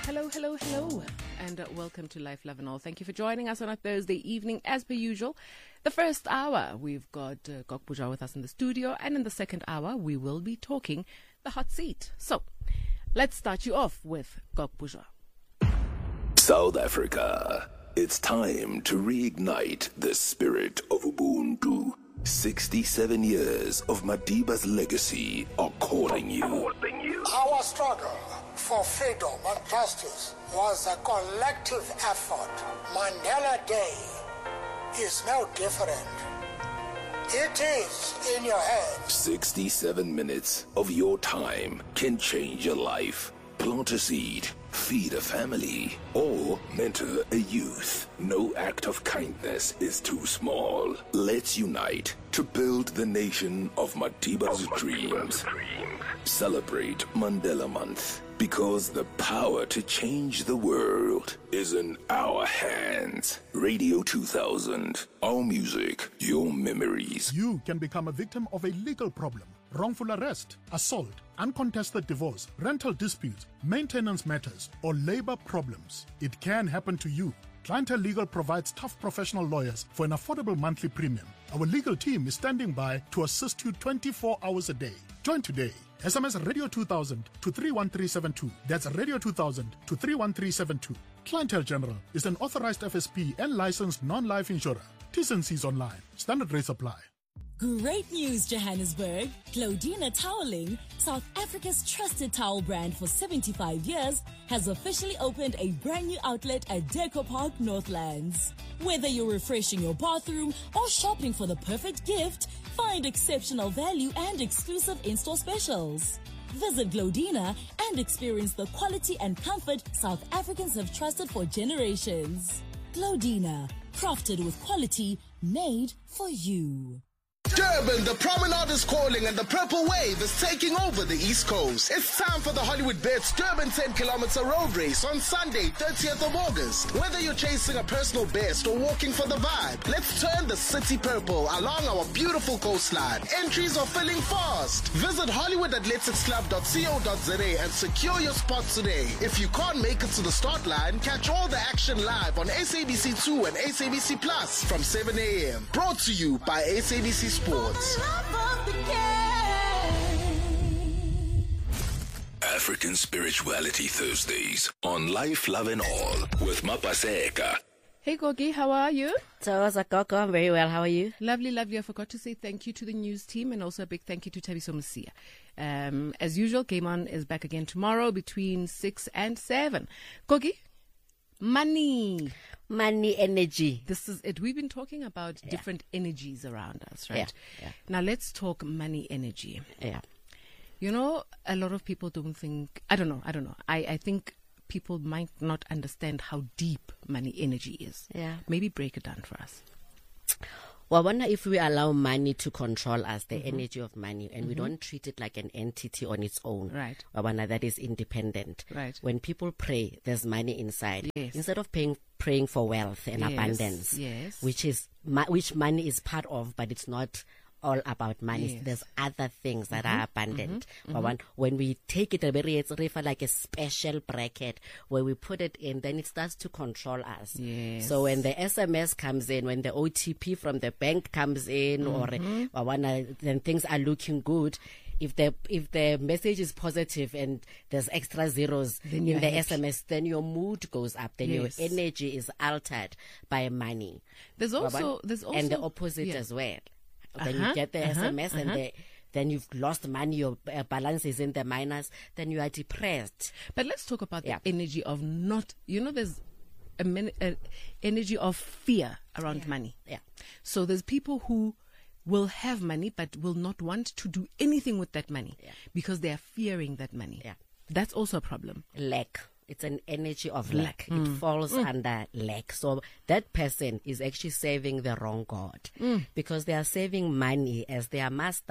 Hello, and welcome to Life, Love and All. Thank you for joining us on a Thursday evening. As per usual, the first hour, we've got Gok Buja with us in the studio, and in the second hour, we will be talking the hot seat. So, let's start you off with Gok Buja. South Africa, it's time to reignite the spirit of Ubuntu. 67 years of Madiba's legacy are calling you. Our struggle for freedom and justice was a collective effort. Mandela Day is no different. It is in your hands. 67 minutes of your time can change your life. Plant a seed, feed a family, or mentor a youth. No act of kindness is too small. Let's unite to build the nation of Madiba's dreams. Celebrate Mandela Month, because the power to change the world is in our hands. Radio 2000, our music, your memories. You can become a victim of a legal problem. Wrongful arrest, assault, uncontested divorce, rental disputes, maintenance matters, or labor problems. It can happen to you. Clientele Legal provides tough professional lawyers for an affordable monthly premium. Our legal team is standing by to assist you 24 hours a day. Join today. SMS Radio 2000 to 31372. That's Radio 2000 to 31372. Clientele General is an authorized FSP and licensed non-life insurer. T's and C's online. Standard rates apply. Great news, Johannesburg. Glodina Toweling, South Africa's trusted towel brand for 75 years, has officially opened a brand new outlet at Deco Park, Northlands. Whether you're refreshing your bathroom or shopping for the perfect gift, find exceptional value and exclusive in-store specials. Visit Glodina and experience the quality and comfort South Africans have trusted for generations. Glodina, crafted with quality, made for you. Durban, the promenade is calling and the Purple Wave is taking over the East Coast. It's time for the Hollywood Bets Durban 10-kilometer road race on Sunday, 30th of August. Whether you're chasing a personal best or walking for the vibe, let's turn the city purple along our beautiful coastline. Entries are filling fast. Visit HollywoodAthleticsClub.co.za and secure your spot today. If you can't make it to the start line, catch all the action live on SABC2 and SABC Plus from 7 a.m. Brought to you by SABC Sports. African Spirituality Thursdays on Life, Love and All with Mapaseka. Hey, Gogi, how are you? So, I'm very well. How are you? Lovely. I forgot to say thank you to the news team and also a big thank you to Tabiso Masia. As usual, Game On is back again tomorrow between 6 and 7. Gogi? Money, energy. This is it. We've been talking about different energies around us, right? Yeah. Now let's talk money energy. Yeah. You know, a lot of people don't think, I don't know. I think people might not understand how deep money energy is. Yeah. Maybe break it down for us. Well, I wonder if we allow money to control us, the energy of money, and we don't treat it like an entity on its own. Right. I wonder that is independent. Right. When people pray, there's money inside. Yes. Instead of praying for wealth and abundance, which money is part of, but it's not all about money. Yes. There's other things that are abundant. When we take it it's like a special bracket where we put it in, then it starts to control us. Yes. So when the SMS comes in, when the OTP from the bank comes in, or then things are looking good. If the message is positive and there's extra zeros in the SMS, then your mood goes up. Then your energy is altered by money. There's also and the opposite as well. Then you get the SMS and then you've lost money, your balance is in the minus, then you are depressed. But let's talk about the energy of there's an energy of fear around money. Yeah. So there's people who will have money but will not want to do anything with that money because they are fearing that money. Yeah. That's also a problem. Lack. It's an energy of lack. It falls under lack. So that person is actually serving the wrong God because they are serving money as their master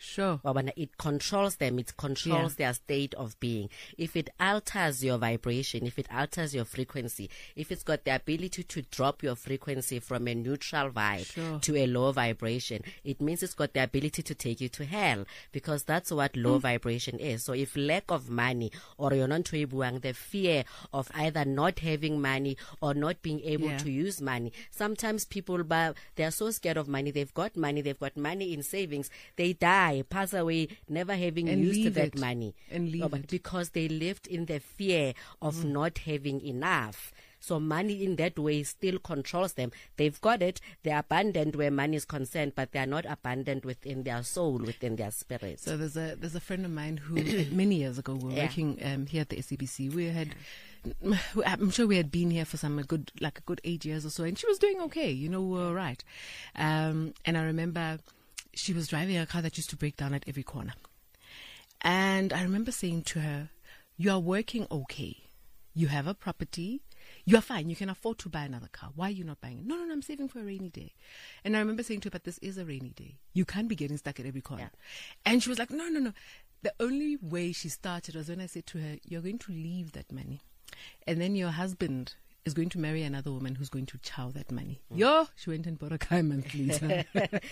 Sure. It controls them. It controls their state of being. If it alters your vibration, if it alters your frequency, if it's got the ability to drop your frequency from a neutral vibe to a low vibration, it means it's got the ability to take you to hell, because that's what low vibration is. So if lack of money, or you're not the fear of either not having money or not being able to use money, sometimes people, they're so scared of money. They've got money in savings. They die, pass away, never having used that money. Because they lived in the fear of not having enough. So money in that way still controls them. They've got it. They're abundant where money is concerned, but they're not abundant within their soul, within their spirit. So there's a friend of mine who many years ago we were working here at the SABC. I'm sure we had been here for a good 8 years or so, and she was doing okay. We were all right. And I remember she was driving a car that used to break down at every corner. And I remember saying to her, "You are working okay. You have a property. You are fine. You can afford to buy another car. Why are you not buying it?" No, I'm saving for a rainy day. And I remember saying to her, "But this is a rainy day. You can't be getting stuck at every corner." And she was like, no. The only way she started was when I said to her, "You're going to leave that money. And then your husband is going to marry another woman who's going to chow that money." She went and bought a car a month later.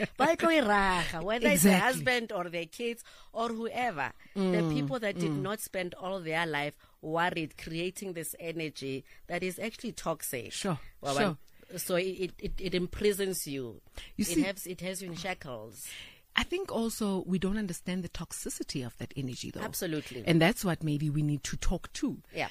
Whether it's the husband or their kids or whoever, the people that did not spend all their life worried, creating this energy that is actually toxic. Sure. So it imprisons you. See, it has you in shackles. I think also we don't understand the toxicity of that energy, though. Absolutely. And that's what maybe we need to talk to. Yeah.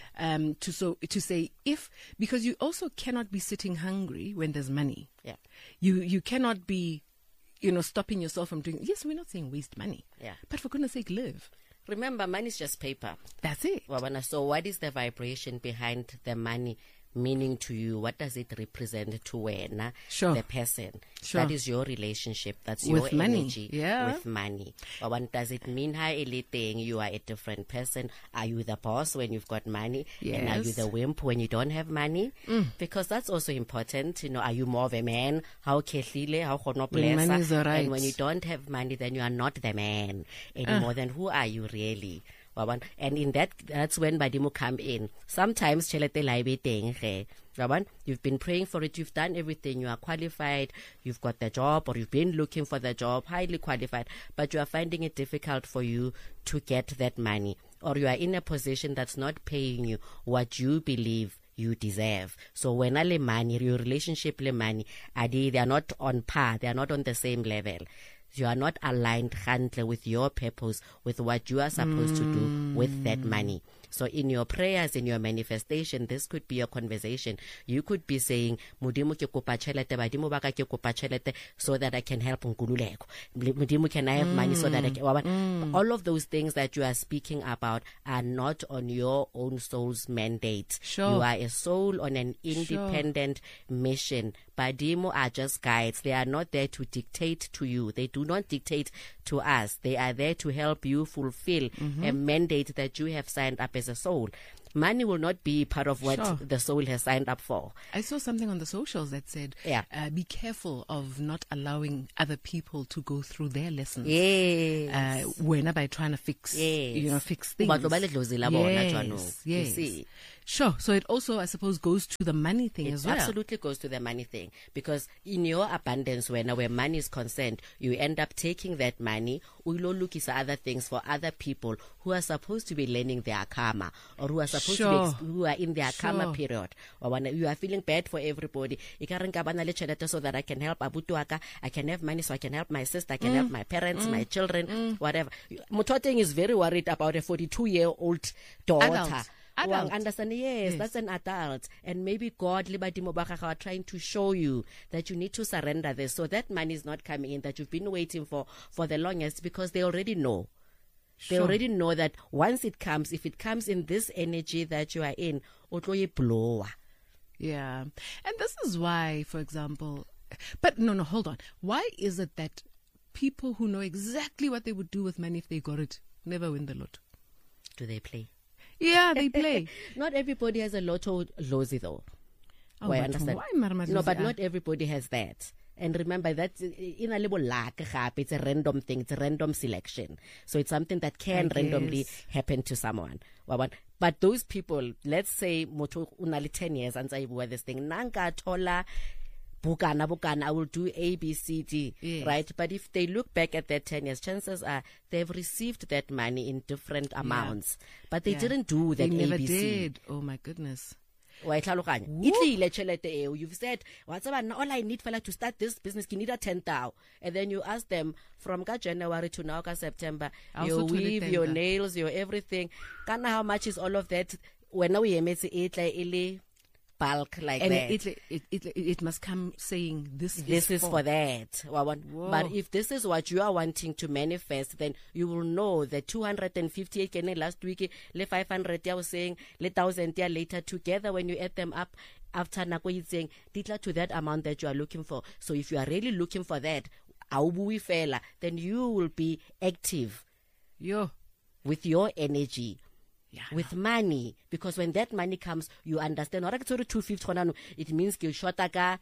To say because you also cannot be sitting hungry when there's money. Yeah. You cannot be, stopping yourself from doing. Yes, we're not saying waste money. Yeah. But for goodness sake, live. Remember, money is just paper. That's it. So what is the vibration behind the money meaning to you? What does it represent to Wena, the person? That is your relationship. That's with your money. Energy with money. Does it mean you are a different person? Are you the boss when you've got money? Yes. And are you the wimp when you don't have money? Because that's also important. Are you more of a man? How kehlile, how when money is right. And when you don't have money, then you are not the man anymore. Then who are you really? And in that's when Badimo come in. Sometimes chelete laibe teng ge. You've been praying for it, you've done everything, you are qualified, you've got the job, or you've been looking for the job, highly qualified, but you are finding it difficult for you to get that money, or you are in a position that's not paying you what you believe you deserve. So when ale money, your relationship le money, they are not on par, they are not on the same level. You are not aligned with your purpose, with what you are supposed to do with that money. So in your prayers, in your manifestation, this could be a conversation. You could be saying, "Modimo ke kopa tšhelete, badimo ba ka ke kopa tšhelete so that I can help Nkululeko. Modimo, can I have money so that I can..." All of those things that you are speaking about are not on your own soul's mandate. Sure. You are a soul on an independent mission. Badimo are just guides. They are not there to dictate to you. They do not dictate to us. They are there to help you fulfill a mandate that you have signed up as a soul. Money will not be part of what the soul has signed up for. I saw something on the socials that said, be careful of not allowing other people to go through their lessons. Yes. When by trying to fix, fix things. Yes. You see. Sure. So it also, I suppose, goes to the money thing as well. It absolutely goes to the money thing. Because in your abundance, where money is concerned, you end up taking that money, look at other things for other people who are supposed to be learning their karma, or who are supposed to be, who are in their karma period. Or when you are feeling bad for everybody, so that I can help Abutuaka, I can have money so I can help my sister, I can help my parents, my children, whatever. Mutoteng is very worried about a 42-year-old daughter. Understand? Yes, that's an adult, and maybe God, Libadimo Bakaka, are trying to show you that you need to surrender this, so that money is not coming in that you've been waiting for the longest, because they already know. They already know that once it comes, if it comes in this energy that you are in, blow. Yeah, and this is why, for example, but no, hold on. Why is it that people who know exactly what they would do with money if they got it never win the lotto? Do they play? Yeah, they play. Not everybody has a lotto lozi though. Oh, I understand. Why, no, but not everybody has that. And remember that in a little luck, it's a random thing, it's a random selection. So it's something that can randomly happen to someone. But those people, let's say, moto unali 10 years and say this thing, Nanka tola bukana, I will do A, B, C, D, right? But if they look back at that 10 years, chances are they've received that money in different amounts, but they didn't do that. They never ABC. did. Oh my goodness. You've said, what's about all I need for like to start this business, you need a 10,000. And then you ask them from January to now September, your weave, your nails, your everything. Kana how much is all of that? When we it bulk like and that. It must come saying this is for that. But if this is what you are wanting to manifest, then you will know that 258 last week, le 500 I was saying, le 1,000 later together when you add them up after Nako is saying, ditla to that amount that you are looking for. So if you are really looking for that, then you will be active with your energy. With money, because when that money comes, you understand. 250, it means you short bukana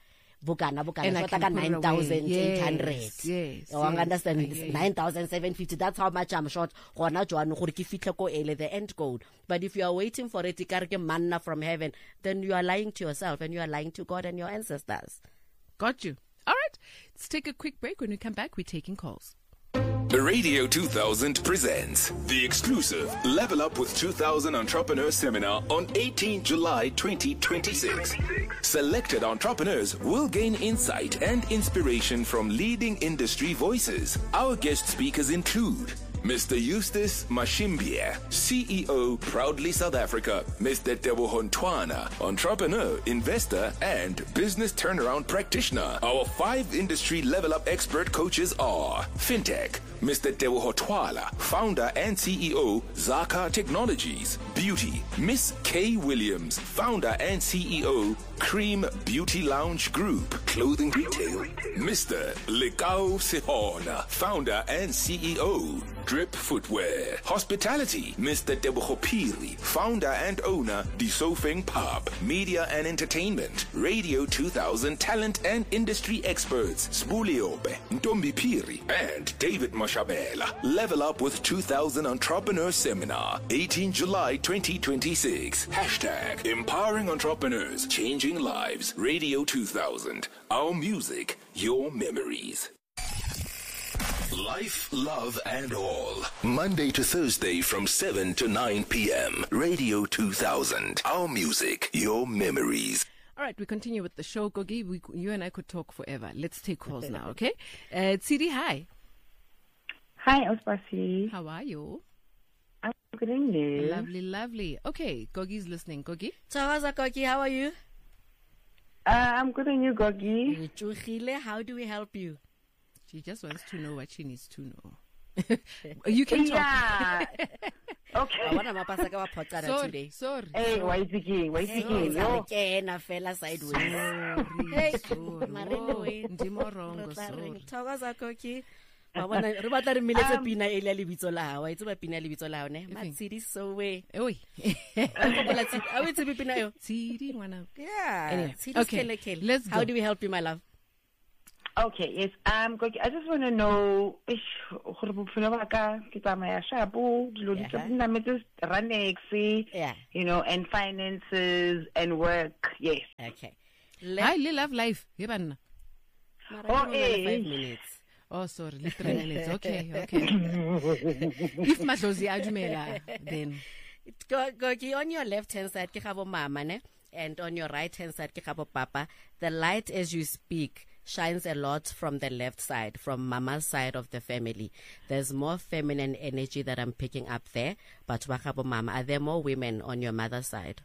9,800. Yes. I understand 9,750. That's how much I'm short. The end goal. But if you are waiting for it, manna from heaven, then you are lying to yourself and you are lying to God and your ancestors. Got you. All right. Let's take a quick break. When we come back, we're taking calls. Radio 2000 presents the exclusive Level Up with 2000 Entrepreneur Seminar on 18 July 2026. Selected entrepreneurs will gain insight and inspiration from leading industry voices. Our guest speakers include Mr. Eustace Mashimbia, CEO, Proudly South Africa. Mr. Teboho Ntwana, entrepreneur, investor, and business turnaround practitioner. Our 5 industry level up expert coaches are Fintech, Mr. Teboho Twala, founder and CEO, Zaka Technologies. Beauty, Miss Kay Williams, founder and CEO, Cream Beauty Lounge Group. Clothing retail, Mr. Lekao Sehona, founder and CEO, Drip Footwear. Hospitality, Mr. Teboho Piri, founder and owner, Disofeng Pub. Media and entertainment, Radio 2000 talent and industry experts, Spuliobe, Ntombi Piri, and David Mashabela. Level Up with 2000 Entrepreneur Seminar, 18 July 2026. Hashtag Empowering Entrepreneurs, Changing Lives. Radio 2000. Our music, your memories. Life, love, and all. Monday to Thursday from 7 to 9 p.m. Radio 2000. Our music, your memories. All right, we continue with the show, Gogi. You and I could talk forever. Let's take calls now, okay? Tsidi, hi. Hi, Ospasi. How are you? I'm good, and you? Lovely, lovely. Okay, Gogi's listening. Gogi? Tawaza Gogi, how are you? I'm good, and you, Gogi? How do we help you? She just wants to know what she needs to know. You can talk. Yeah. Okay. Sorry. Hey, why is it? Fella sideways. Sorry. Re batla re meletse pina e le lebitso la hao. Itse ba pina lebitso la hao ne. Matsidi so we. Oi. A we tsebe pina yo. Tsidi ngwana. Yeah. Anyway, Okay. Let's go. How do we help you, my love? Okay, yes. I just want to know gore bophelo ba ka ke tsamaya shapo dilo di tsena metsi Ranex, you know, and finances and work. Yes. Okay. Hi, love life. Ye banna. Oh, 5 minutes. Oh, sorry, 3 minutes. Okay. If Madlozi adumela, then Gogi, on your left hand side ke gabo mama ne, and on your right hand side ke gabo papa. The light as you speak shines a lot from the left side, from mama's side of the family. There's more feminine energy that I'm picking up there. But wakabo mama, are there more women on your mother's side?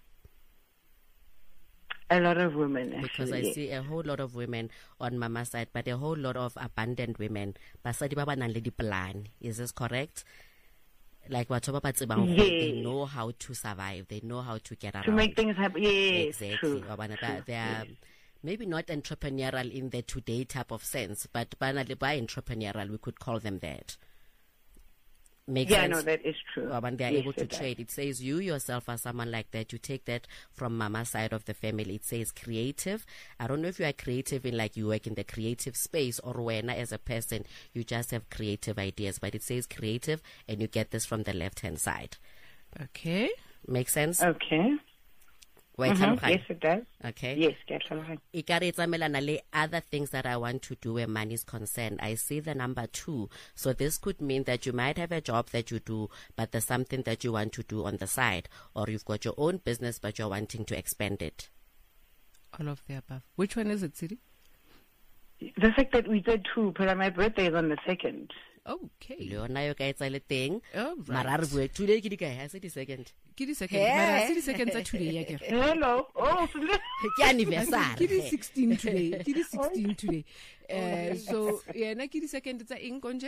A lot of women, actually. Because I see a whole lot of women on mama's side, but a whole lot of abundant women. Basadi baba nang le diplan. Is this correct? Like what they know how to survive. They know how to get around. To make things happen. Yes, exactly. True. They are maybe not entrepreneurial in the today type of sense, but by entrepreneurial, we could call them that. Makes yeah, sense. no, that is true. When they are Yes, able to it does. trade, it says you yourself are someone like that. You take that from mama's side of the family. It says creative. I don't know if you are creative in like you work in the creative space, or when as a person you just have creative ideas, but it says creative, and you get this from the left hand side. Okay. Make sense? Okay. Wait, Yes, it does. Okay. Yes, get it. Ikare tsamelana le other things that I want to do where money is concerned. I see the number 2. So this could mean that you might have a job that you do, but there's something that you want to do on the side, or you've got your own business, but you're wanting to expand it. All of the above. Which one is it, Siri? The fact that we did 2, but my birthday is on the 2nd. Okay. Leona yo ka etsa le teng. Oh, right. Mara re bue today ke di kae? I said the second. Ke di second. Mara se di second tsa today ya ke. Hello. Oh, Ke anniversary. Ke di 16 today. Ke di 16 today. So yeah, na ke di second tsa eng konje?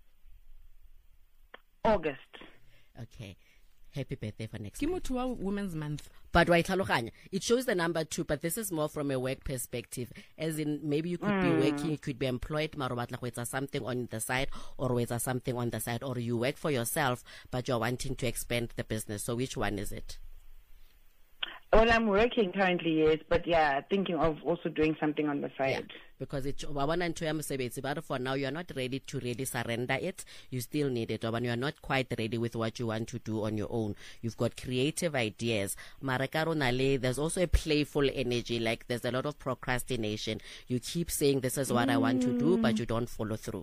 August. Okay. Happy birthday for next Ke month. motho wa Women's Month. But why tlhaloganya? It shows the number 2, but this is more from a work perspective. As in, maybe you could be working, you could be employed, mara o batla go etsa something on the side, or o etsa something on the side, or you work for yourself, but you're wanting to expand the business. So which one is it? Well, I'm working currently, yes, but yeah, thinking of also doing something on the side. Because but for now you're not ready to really surrender it. You still need it. Or you are not quite ready with what you want to do on your own. You've got creative ideas. There's also a playful energy. Like there's a lot of procrastination. You keep saying this is what I want to do, but you don't follow through.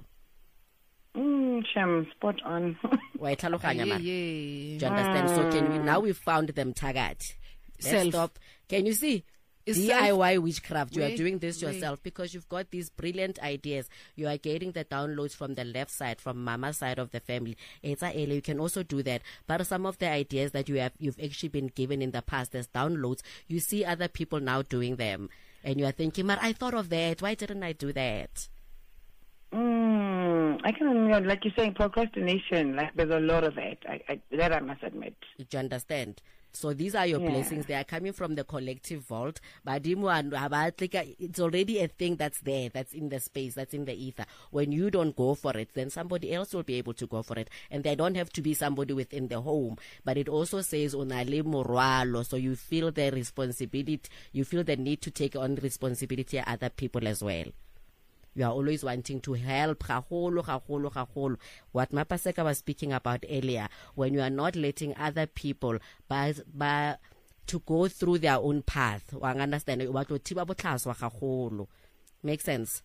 Sham, spot on. Do you understand? So now we've found them tagat. Let's stop. Can you see? DIY witchcraft. You are doing this yourself because you've got these brilliant ideas. You are getting the downloads from the left side, from mama's side of the family. You can also do that. But some of the ideas that you've actually been given in the past, there's downloads. You see other people now doing them, and you are thinking, "But I thought of that. Why didn't I do that?" I can, like you're saying, procrastination. Like there's a lot of it. That I must admit. Do you understand? So these are your blessings. They are coming from the collective vault. It's already a thing that's there, that's in the space, that's in the ether. When you don't go for it, then somebody else will be able to go for it. And they don't have to be somebody within the home. But it also says, onale moralo. So you feel the responsibility, you feel the need to take on responsibility of other people as well. You are always wanting to help. What Mapaseka was speaking about earlier, when you are not letting other people to go through their own path. Make sense?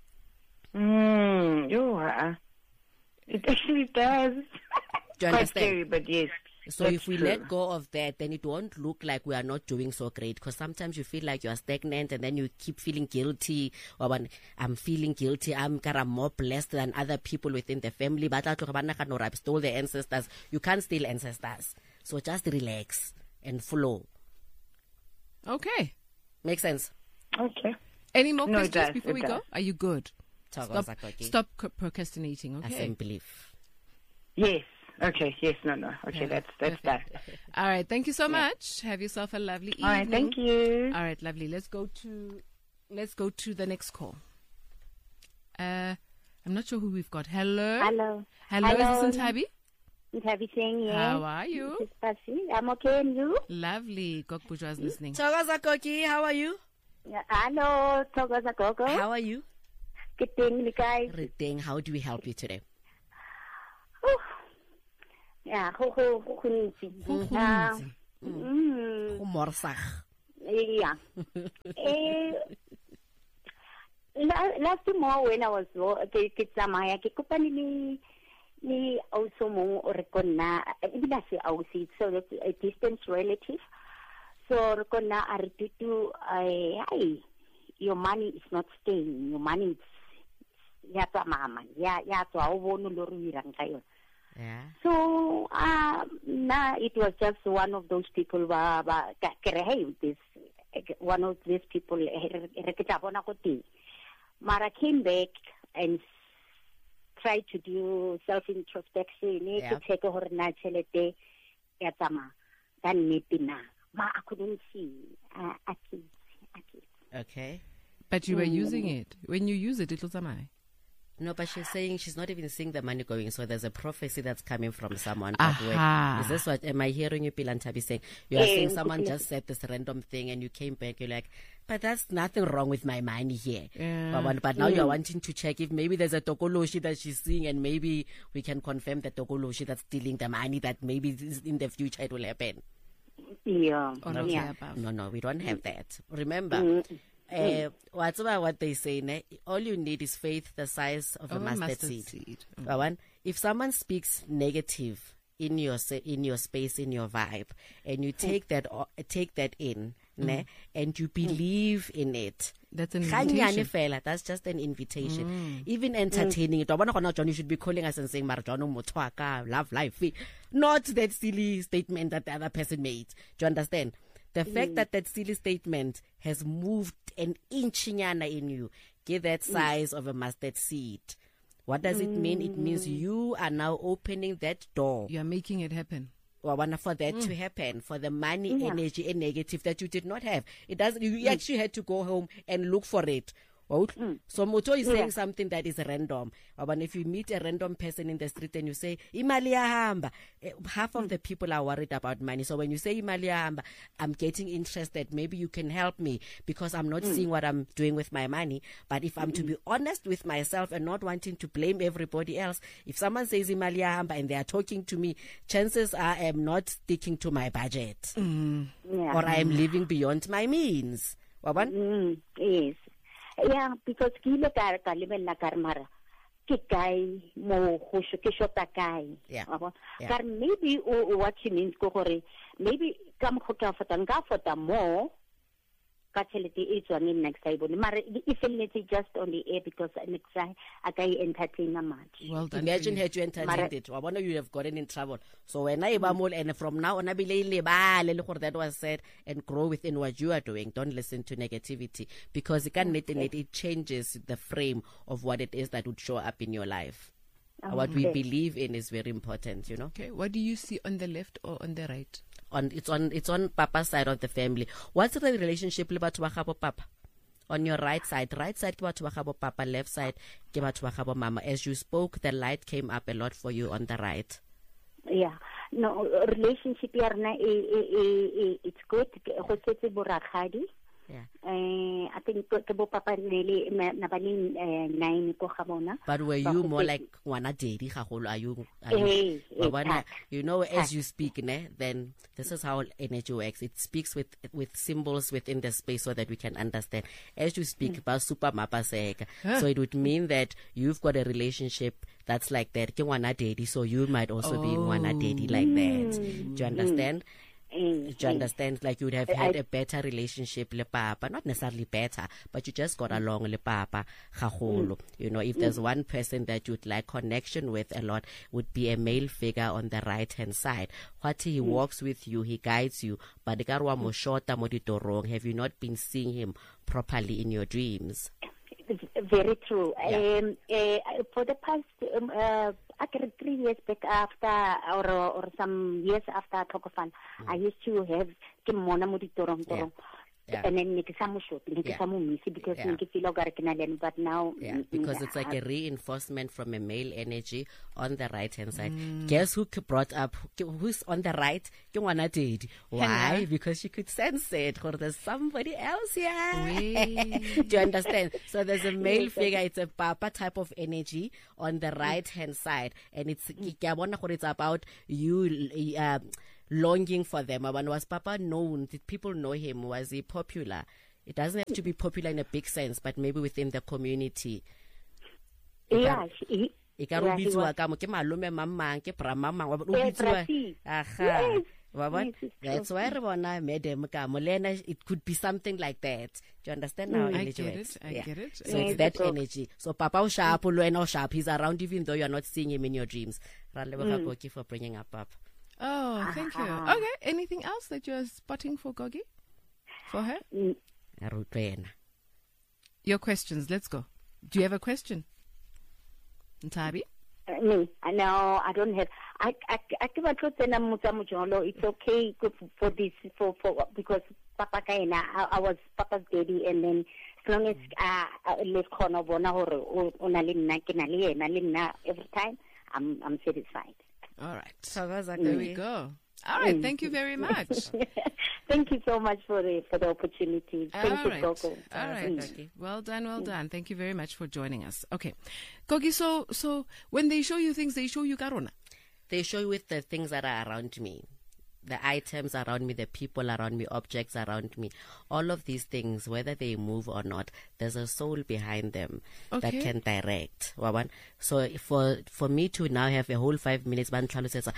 It actually does. Do you understand? Scary, but yes. So if we let go of that, then it won't look like we are not doing so great, because sometimes you feel like you are stagnant and then you keep feeling guilty. Or when I'm feeling guilty, I'm more blessed than other people within the family. But I've stole the ancestors. You can't steal ancestors. So just relax and flow. Okay. Make sense? Okay. Any more questions before we go? Are you good? Stop procrastinating, okay? Assembly. Yes. Okay, yes, no. Okay, that's done. All right, thank you so much. Have yourself a lovely evening. All right, thank you. All right, lovely. Let's go to the next call. I'm not sure who we've got. Hello. Hello. Is this Ntabi? Ntabi saying, yes. How are you? I'm okay, and you? Lovely. Kokbujwa is listening. Thokoza Koki, how are you? Hello, Thokoza Koko. How are you? Good thing, guys. How do we help you today? Yeah, Yeah. Last more when I was ni also mo rekona ibila se ausi, so that's a distant relative. So rekona aritutu hey, your money is not staying, your money is ya to mama ya to awonu lo ruirang kayo. Yeah. So it was just one of those people this one of these people Mara came back and tried to do self-introspection. To take a horna chelete yatama. Then nipina. Ma I couldn't see. Okay. But you were using it. When you use it, it'll samai. No, but she's saying she's not even seeing the money going. So there's a prophecy that's coming from someone. Is this what, am I hearing you, Pilantabi, saying? You are saying someone just said this random thing and you came back, you're like, but that's nothing wrong with my money here. But now you're wanting to check if maybe there's a Tokoloshi that she's seeing and maybe we can confirm that Tokoloshi that's stealing the money, that maybe in the future it will happen. Yeah. No, we don't have that. Remember, what they say, all you need is faith the size of a mustard seed. If someone speaks negative in your space, in your vibe, and you take that in, and you believe in it, that's an invitation. That's just an invitation. Even entertaining it. John, you should be calling us and saying, love life. Not that silly statement that the other person made. Do you understand? The fact that silly statement has moved an inch in you, give that size of a mustard seed. What does it mean? It means you are now opening that door. You are making it happen. For that to happen, for the money, energy, and negative that you did not have. It doesn't. You actually had to go home and look for it. So Moto is saying something that is random. But if you meet a random person in the street and you say, Imali yahamba, half of the people are worried about money. So when you say Imali yahamba, I'm getting interested. Maybe you can help me because I'm not seeing what I'm doing with my money. But if I'm to be honest with myself and not wanting to blame everybody else, if someone says Imali yahamba and they are talking to me, chances are I am not sticking to my budget. Or I am living beyond my means. Yes. Yeah, because kilo ka lebella karmara ke kai mo go ke shota kai. Kar maybe what she means go gore maybe kam go ka fota more ka tšhelete e tswang in next time mara if it's just on the air because next time I can entertain much. Well done. Imagine had you entertained it. I wonder you have gotten in trouble. So when I more and from now on that was said and grow within what you are doing. Don't listen to negativity because it changes the frame of what it is that would show up in your life. What we believe in is very important, Okay, what do you see on the left or on the right? It's on Papa's side of the family. What's the relationship with Papa? On your right side Papa, left side Mama. As you spoke, the light came up a lot for you on the right. Yeah. No, relationship it's good. Yeah. I think Papa really nine ko gabona. But were you more like wana daddy gagolo? Are you as you speak, then this is how energy works. It speaks with symbols within the space so that we can understand. As you speak about super mapa seka, so it would mean that you've got a relationship that's like that. Ke wana daddy, so you might also be wana daddy like that. Do you understand? Do you understand? Like you would have had a better relationship le Papa, not necessarily better, but you just got along le Papa. If there's one person that you'd like connection with a lot, would be a male figure on the right hand side. What he walks with you, he guides you, but have you not been seeing him properly in your dreams? Very true. Yeah. For the past 3 years back after or some years after Tokofan, I used to have Kimona Moditorong. And then because but now because it's like a reinforcement from a male energy on the right hand side. Guess who brought up who's on the right? Why? Because you could sense it, or there's somebody else here. Do you understand? So there's a male figure, it's a Papa type of energy on the right hand side, and it's about you longing for them. Was Papa known? Did people know him? Was he popular? It doesn't have to be popular in a big sense, but maybe within the community. That's why it could be something like that. Do you understand now? I get it. So it's that energy. So Papa sharp, he's around even though you're not seeing him in your dreams. For bringing up Papa. Oh, thank you. Okay, anything else that you're spotting for Gogi? For her? Your questions, let's go. Do you have a question? Ntabi? No, I don't have. It's okay for this, for because Papa Kaina, I was Papa's daddy, and then As long as le khona bona hore o na le nna ke na le yena le nna every time, I'm satisfied. All right. There we go. All right. Thank you very much. Thank you so much for the opportunity. Thank you, Gogo. All right. Well done. Thank you very much for joining us. Okay. Gogi, so when they show you things, they show you karona? They show you with the things that are around me. The items around me, the people around me, objects around me, all of these things, whether they move or not, there's a soul behind them that can direct. So for me to now have a whole 5 minutes, Papa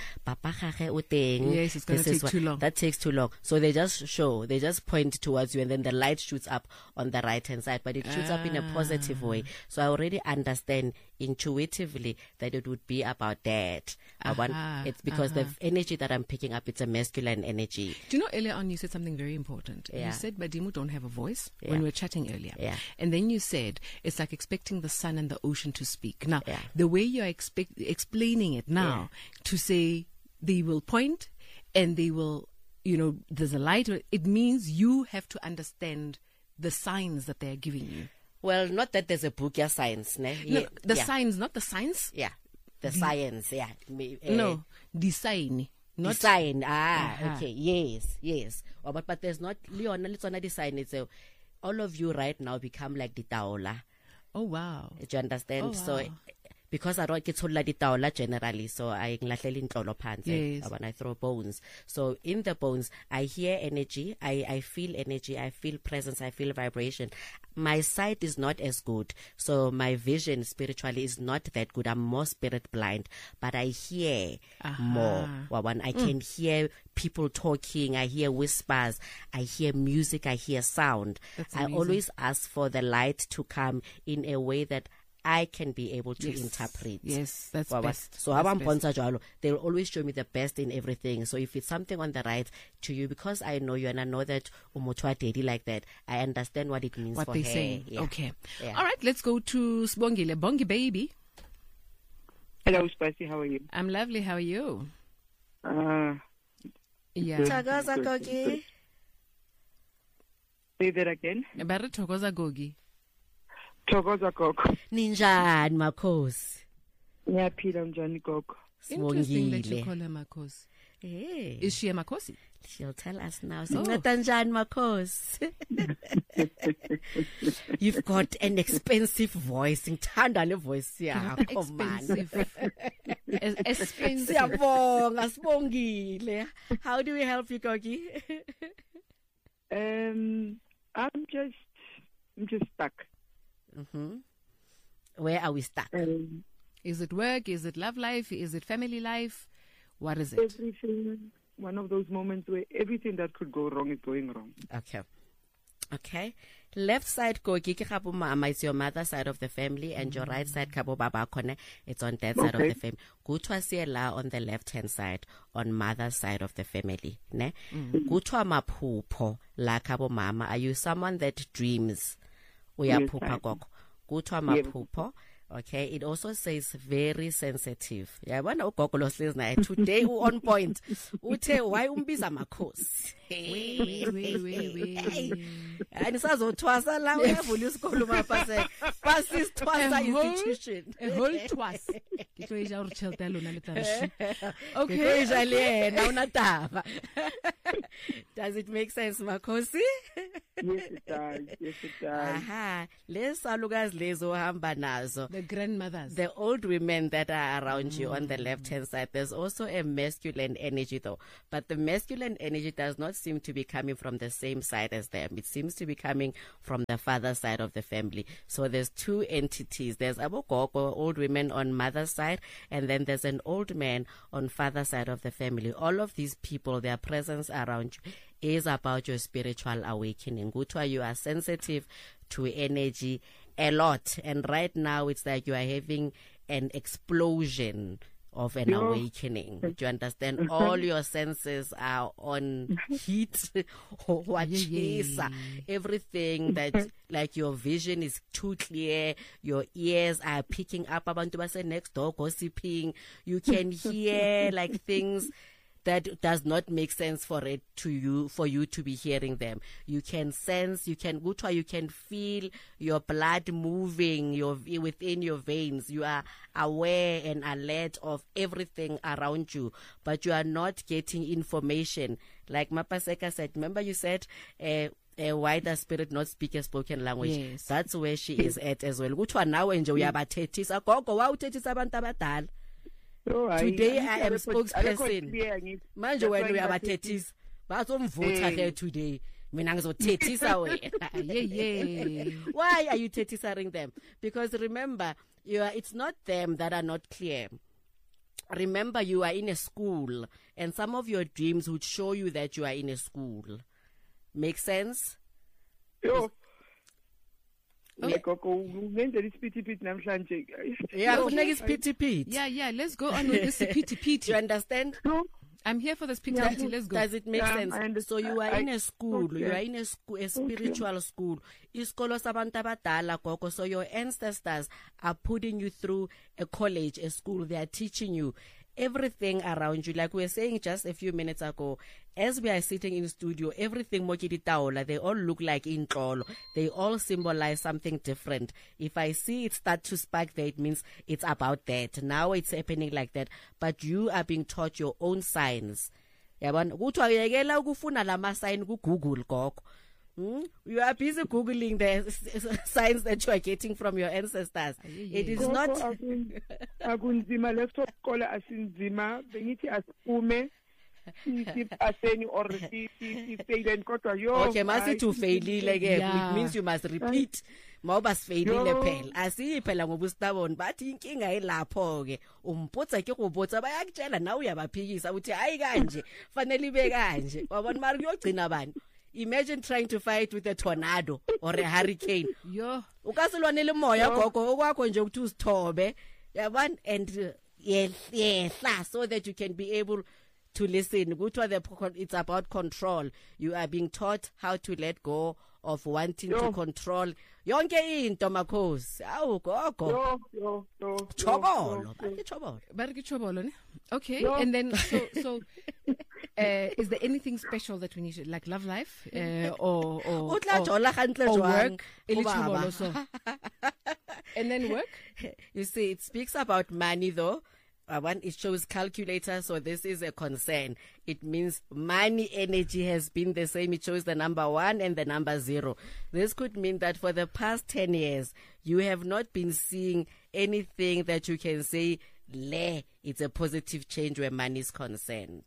yes, it's going to take too long. That takes too long. So they just point towards you, and then the light shoots up on the right hand side, but it shoots up in a positive way. So I already understand intuitively that it would be about that. It's because the energy that I'm picking up, it's a masculine energy. Do you know, earlier on you said something very important? Yeah. You said Badimu don't have a voice when we were chatting earlier. Yeah. And then you said it's like expecting the sun and the ocean to speak. Now, the way you're explaining it now, to say they will point and they will, there's a light, it means you have to understand the signs that they're giving you. Well, not that there's a book, science. No, signs, not the science. Yeah, the science, no, the sign. Not sign. Okay, yes. But there's not, Leon, it's not the sign. It's all of you right now become like the taola. Oh, wow. Do you understand? Oh, wow. So, because I don't get told like the taola generally, so I when I throw bones. So in the bones, I hear energy, I feel energy, I feel presence, I feel vibration. My sight is not as good, so my vision spiritually is not that good. I'm more spirit blind, but I hear more. I can hear people talking, I hear whispers, I hear music, I hear sound. I always ask for the light to come in a way that I can be able to interpret. Yes, that's best. So they'll always show me the best in everything. So if it's something on the right to you, because I know you and I know that Umotwa Dedi like that, I understand what it means what for they her. Say. Yeah. Okay. Yeah. All right, let's go to Sbongile. Bongi baby. Hello, Spicy. How are you? I'm lovely. How are you? Yeah. Thokoza Gogi. Say that again. Bara Thokoza Gogi. Thokoza Gogo. Ninjani Makhosi. Ngiyaphila njani Gogo? Interesting that you call her Makhosi. Hey. Is she a Makhosi? She'll tell us now. Sinceda njani Makhosi? You've got an expensive voice. Ngithanda le voice yakho man. Expensive. Siyabonga sibongile. How do we help you, Gogi? I'm just stuck. Where are we stuck? Is it work? Is it love life? Is it family life? What is it? Everything. One of those moments where everything that could go wrong is going wrong. Okay. Left side Gogi ke gabo mama is your mother side of the family, and your right side kabo baba khone it's on that side of the family. Kuthiwa siyela on the left hand side on mother's side of the family, ne? Kuthiwa maphupho la kabo mama. Are you someone that dreams? Uyaphupha gogo. Kuthiwa maphupho. Okay, it also says very sensitive. Yabona ugogo lo hlezi naye today on point. Uthe why umbiza Makhosi? Anisazothwasa la uyavula isikolo mapha Passis Twasa institution. A whole twas. Ke tlo ja re tšhelete lona le tla. Okay, jale na una taba. Does it make sense, Makhosi? Yes, it does. Lesalukazi lezo hamba nazo. The grandmothers. The old women that are around you on the left hand side. There's also a masculine energy though. But the masculine energy does not seem to be coming from the same side as them. It seems to be coming from the father side of the family. So there's two entities. There's abogogo, old women on mother's side, and then there's an old man on father side of the family. All of these people, their presence around you is about your spiritual awakening. Gutwa, you are sensitive to energy a lot, and right now it's like you are having an explosion of an awakening. Do you understand? All your senses are on heat or everything that, like, your vision is too clear, your ears are picking up abantu base next door gossiping, you can hear like things that does not make sense for you to be hearing them. You can sense, you can feel your blood moving within your veins. You are aware and alert of everything around you, but you are not getting information. Like Mapaseka said, remember you said, why does spirit not speak a spoken language? Yes. That's where she is at as well. Kuthiwa nawe nje uyabathethisa gogo wawuthethisa abantu abadala. Today I am spokesperson. Manje wena uyabathethisa. Bazomvutha here today. Mina ngizothethisa wena. Why are you thethisaring them? Because remember, it's not them that are not clear. Remember, you are in a school, and some of your dreams would show you that you are in a school. Make sense? Yo. Yeah, let's go on with this pity. You understand? I'm here for this pity. Let's go. Does it make sense? So you are in a school. Okay. You are in a spiritual school. Iskolo sabantu abadala gogo. So your ancestors are putting you through a college, a school. They are teaching you everything around you. Like we were saying just a few minutes ago, as we are sitting in studio, everything mokidi taola, they all look like intlolo. They all symbolize something different. If I see it start to spark there, it means it's about that. Now it's happening like that. But you are being taught your own signs. Yabona kuthiwa yekela ukufuna lama sign ku Google gogo. You are busy Googling the signs that you are getting from your ancestors. It is not. Akunzima leso skola asinzima bengithi asiphume sipaseni or sifeyile kodwa yo. Okay, masithi ufailile ke, it means you must repeat. Mawuba sifeyilile phela. Asiyi phela ngoba ustabona bathi inkinga elapho ke. Umputsa ke kubotsa bayakutshela nawe uyabaphikisa uthi hayi kanje fanele ibe kanje. Wabona mari kuyogcina bani? Imagine trying to fight with a tornado or a hurricane. Yo. Ukasilwane le moya gogo okwakho nje ukuthi usithobe. Yabona and yeah, so that you can be able to listen. It's about control. You are being taught how to let go of wanting to control yonke into makhosi. Awu gogo. Chobolo. Bariki chobolo ne? Okay, and then so is there anything special that we need to, like love life or work? And then work? You see, it speaks about money though. It shows calculator, so this is a concern. It means money energy has been the same. It shows the number 1 and the number 0. This could mean that for the past 10 years, you have not been seeing anything that you can say, it's a positive change where money is concerned.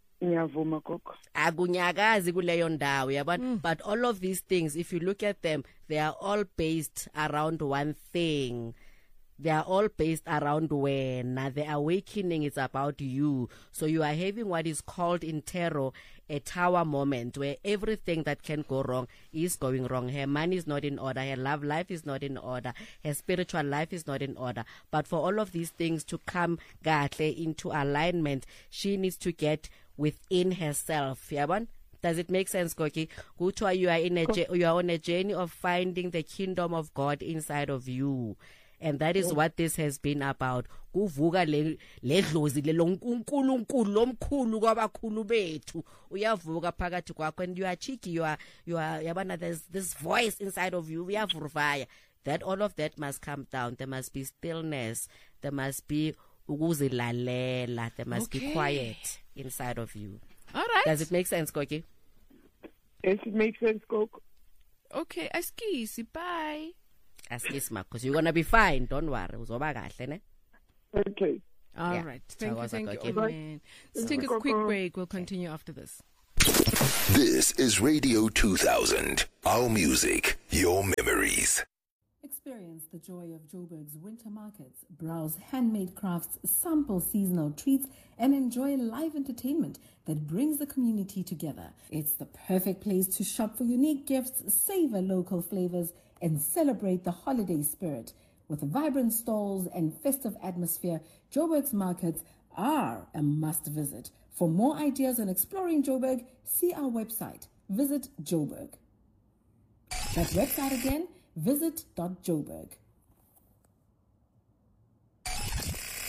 Agunyagazi kuleyo ndawo yabona. But all of these things, if you look at them, they are all based around one thing. They are all based around when the awakening is about you. So you are having what is called in tarot a tower moment where everything that can go wrong is going wrong. Her money is not in order. Her love life is not in order. Her spiritual life is not in order. But for all of these things to come into alignment, she needs to get within herself. Yabon? Does it make sense, Koki? Kuthiwa you are on a journey of finding the kingdom of God inside of you. And that is what this has been about. Kuvuka le dlozi le lonkulunkulu lomkhulu kwabakhulu bethu. Uyavuka phakathi kwakho and you are cheeky. You are yabana, there's this voice inside of you. Uyavurvaya. That all of that must come down. There must be stillness. There must be ukuzilalela. There must be quiet inside of you. All right. Does it make sense, Koki? Yes, it makes sense, Coco. Okay, askisi, bye. Askisma, because you're gonna be fine. Don't worry. Okay. All right. Thank you. Man. Let's take a quick break. We'll continue after this. This is Radio 2000. Our music, your memories. Experience the joy of Joburg's winter markets, browse handmade crafts, sample seasonal treats, and enjoy live entertainment that brings the community together. It's the perfect place to shop for unique gifts, savor local flavors, and celebrate the holiday spirit. With vibrant stalls and festive atmosphere, Joburg's markets are a must-visit. For more ideas on exploring Joburg, see our website. Visit Joburg. That website again, visit.joburg.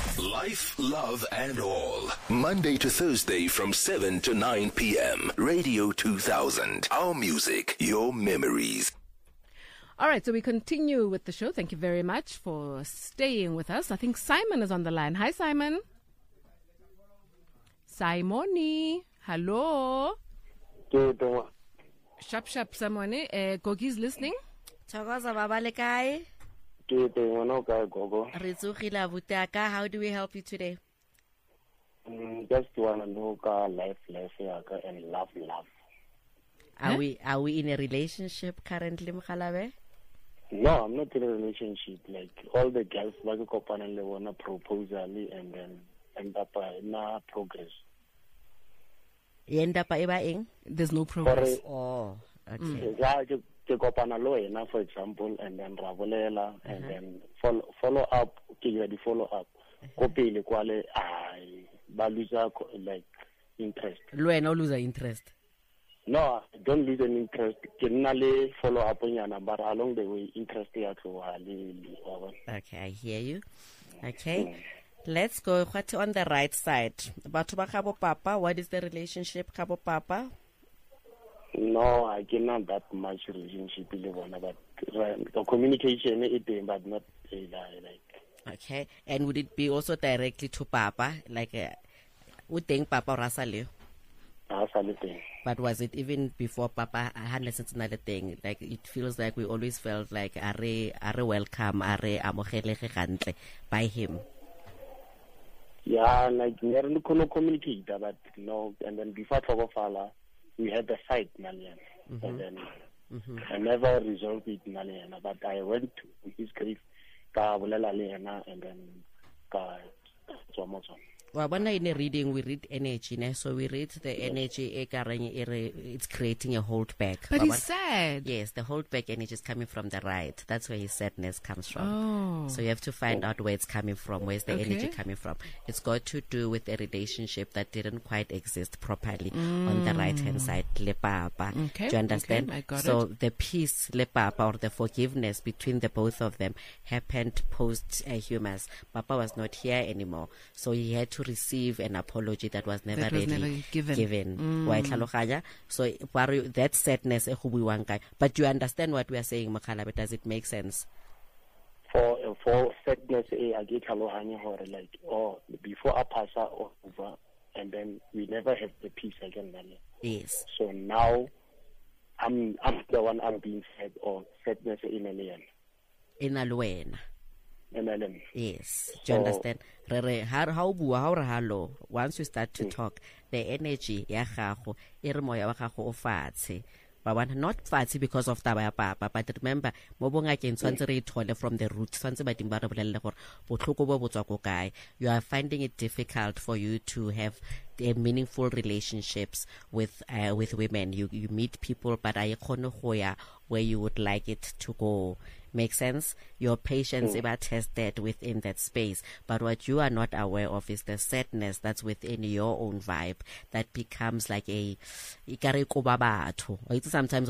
Life, love, and all. Monday to Thursday from 7 to 9 p.m. Radio 2000. Our music, your memories. All right, so we continue with the show. Thank you very much for staying with us. I think Simon is on the line. Hi, Simon. Simoni. Hello. Sharp, Simone. Gogi's listening. Thokoza baba le kae? How do we help you today? Just want to know life and love. Are we in a relationship currently, Mkhalabe? No, I'm not in a relationship. Like all the girls want a proposal and then end up in progress. You end up there's no progress. Oh, okay. For example, and then Ravolela, and then follow up. Okay, you the follow up. Copy the quality. Like interest. No lose interest. No, don't lose an interest. Generally follow up on your number along the way. Interest here to Okay, I hear you. Okay. Let's go on the right side. Batuba Kabo Papa, what is the relationship, Kabo Papa? No, I cannot that much relationship with one, but the communication but not like. Okay, and would it be also directly to Papa, like would think Papa Rasalio? But was it even before Papa had lessons another thing? Like it feels like we always felt like are welcome, are amogelege by him. Yeah, like we couldn't communicate, but no, and then before Togofala, we had the fight, Malian, and then I never resolved it, Malian, but I went to his grave, and then well, when in a reading, we read energy, so we read the energy, it's creating a holdback. But he's sad. Yes, the holdback energy is coming from the right. That's where his sadness comes from. So you have to find out where it's coming from. Where's the energy coming from? It's got to do with a relationship that didn't quite exist properly on the right-hand side. Le Papa. Okay. Do you understand? Okay, I got so it. the peace, Le Papa, or the forgiveness between the both of them happened post-Humas. Papa was not here anymore. So he had to receive an apology that was never given. So that sadness, but you understand what we are saying, Makhalabe? Does it make sense? For sadness, I get like before I pass over, and then we never have the peace again. Yes. So now I'm the one I'm being sad, or sadness in alien. In Alwena. Yes, do you understand? Once you start to talk, the energy ya gago e re moya wa gago o fatshe ba bona, not fatshe because of taba ya Papa, but remember mo bongakeng tshwantse re ithole from the root, tshwantse ba dimba re bolelle gore botlhoko bo botswa ko kae. You are finding it difficult for you to have meaningful relationships with women. You meet people, but I khone go ya where you would like it to go. Make sense? Your patience is tested within that space, but what you are not aware of is the sadness that's within your own vibe that becomes like a sometimes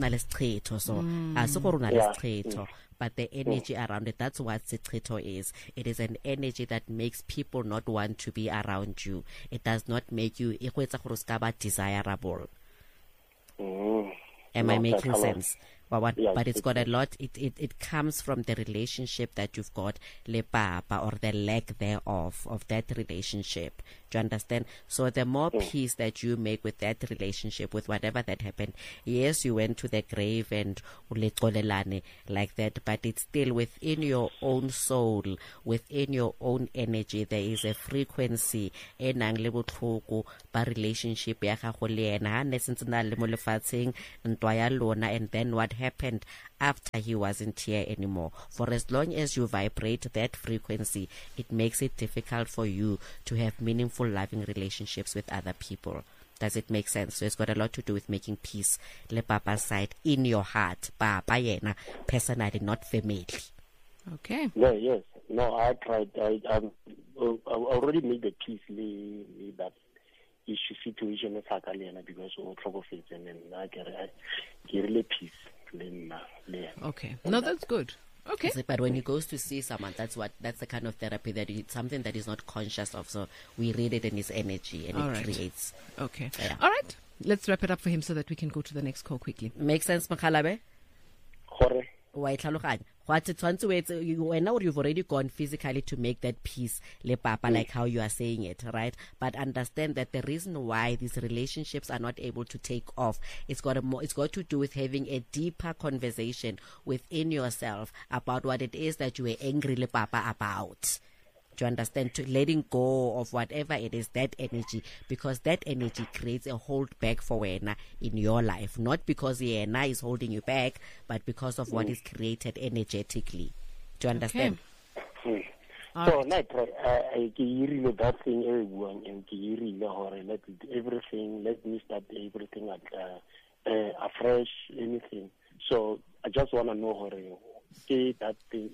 but the energy around it, that's what Sitrito is. It is an energy that makes people not want to be around you. It does not make you desirable. Am I making sense? But it's got a lot. It comes from the relationship that you've got, le Papa, or the lack thereof of that relationship. Do you understand? So the more peace that you make with that relationship, with whatever that happened, yes, you went to the grave and like that, but it's still within your own soul, within your own energy. There is a frequency enang le botlhoko ba relationship ya gago le ena ne sentse na le mo lefatsheng ntwa ya lona, and then what happened after he wasn't here anymore. For as long as you vibrate that frequency, it makes it difficult for you to have meaningful, loving relationships with other people. Does it make sense? So it's got a lot to do with making peace, le Papa's side, in your heart. Papa yena, personally, not family. Okay. Yeah, yes. No, I tried. I already made the peace with that issue situation with Hakalena because of trouble faith, and then I get really peace. Okay. No, that's good. Okay. But when he goes to see someone, that's the kind of therapy that it's something that he's not conscious of. So we read it in his energy and it creates. Okay. Yeah. All right. Let's wrap it up for him so that we can go to the next call quickly. Makes sense, Makalabe? You've already gone physically to make that peace, le papa, like how you are saying it, right? But understand that the reason why these relationships are not able to take off, it's got to do with having a deeper conversation within yourself about what it is that you are angry le papa about. Do you understand? To letting go of whatever it is, that energy, because that energy creates a hold back for Wena in your life. Not because Wena is holding you back, but because of what is created energetically. Do you understand? Okay. So, like, I can that thing everyone and let everything, let me start everything at afresh, anything. So, I just want to know that thing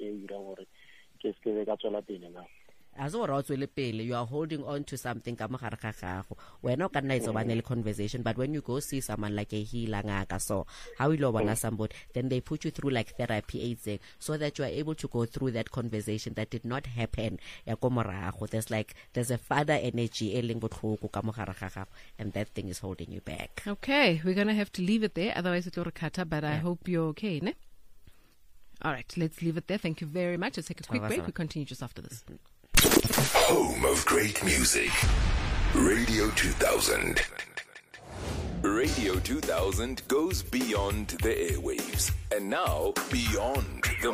now. As you are holding on to something. We're not going to conversation, but when you go see someone like a healer, so how will you somebody, then they put you through like therapy aids, so that you are able to go through that conversation that did not happen. There's a father energy, and that thing is holding you back. Okay, we're gonna have to leave it there, otherwise it'll recata, but I hope you're okay, ne? All right, let's leave it there. Thank you very much. Let's take a quick break. We continue just after this. Home of great music. Radio 2000. Radio 2000 goes beyond the airwaves and now beyond the